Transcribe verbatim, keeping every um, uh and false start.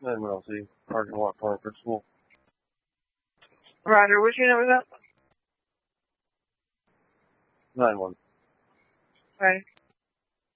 nine one L C, parking lot corner principal. Roger, which unit was that? nine one. Right.